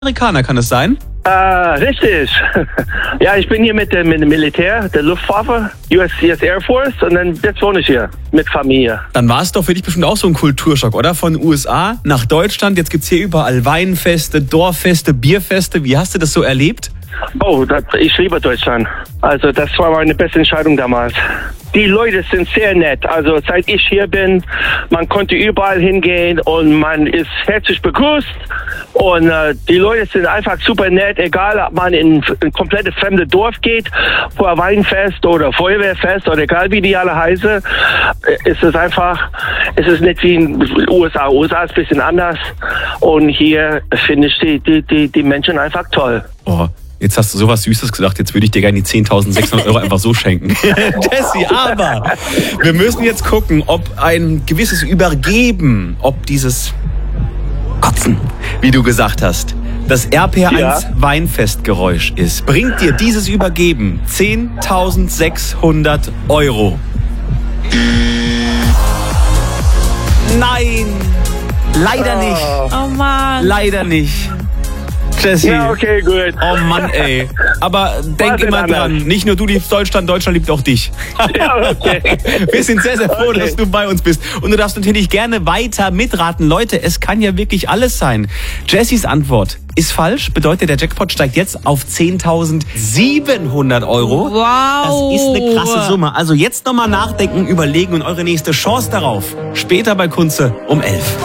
Amerikaner, kann es sein? Richtig. Ja, ich bin hier mit dem Militär, der Luftwaffe, US Air Force, und dann jetzt wohne ich hier mit Familie. Dann war es doch für dich bestimmt auch so ein Kulturschock, oder? Von USA nach Deutschland, jetzt gibt's hier überall Weinfeste, Dorffeste, Bierfeste. Wie hast du das so erlebt? Oh, ich liebe Deutschland. Also das war meine beste Entscheidung damals. Die Leute sind sehr nett. Also seit ich hier bin, man konnte überall hingehen und man ist herzlich begrüßt. Und die Leute sind einfach super nett, egal ob man in ein komplett fremdes Dorf geht, vor ein Weinfest oder Feuerwehrfest oder egal wie die alle heißen. Es ist nicht wie in den USA. USA ist ein bisschen anders. Und hier finde ich die Menschen einfach toll. Oh. Jetzt hast du sowas Süßes gesagt, jetzt würde ich dir gerne die 10.600 € einfach so schenken. Jesse, aber wir müssen jetzt gucken, ob ein gewisses Übergeben, ob dieses Kotzen, wie du gesagt hast, das RPR1 Weinfestgeräusch ist. Bringt dir dieses Übergeben 10.600 €? Nein, leider nicht. Oh Mann. Leider nicht. Jesse. Ja, okay, gut. Oh Mann, ey. Aber denk immer dran, nicht nur du liebst Deutschland, Deutschland liebt auch dich. Ja, okay. Wir sind sehr, sehr froh, dass du bei uns bist. Und du darfst natürlich gerne weiter mitraten. Leute, es kann ja wirklich alles sein. Jessys Antwort ist falsch, bedeutet, der Jackpot steigt jetzt auf 10.700 €. Wow. Das ist eine krasse Summe. Also jetzt nochmal nachdenken, überlegen und eure nächste Chance darauf. Später bei Kunze um 11.